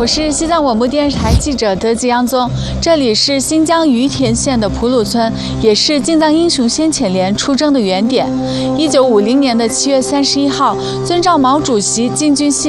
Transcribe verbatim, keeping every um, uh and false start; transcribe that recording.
我是西藏广播电视台记者德吉央宗，这里是新疆于田县的普鲁村，也是进藏英雄先遣连出征的原点。一九五零年的七月三十一号，遵照毛主席进军西